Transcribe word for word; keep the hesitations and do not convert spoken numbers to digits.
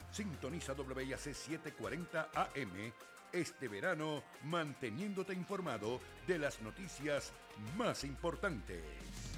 Sintoniza W I A C setecientos cuarenta A M este verano, manteniéndote informado de las noticias más importantes.